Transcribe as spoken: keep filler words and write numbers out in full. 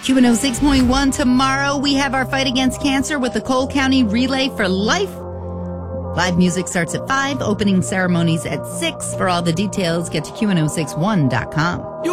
Q one oh six point one tomorrow, we have our fight against cancer with the Cole County Relay for Life. Live music starts at five, opening ceremonies at six. For all the details, get to Q one oh six one dot com.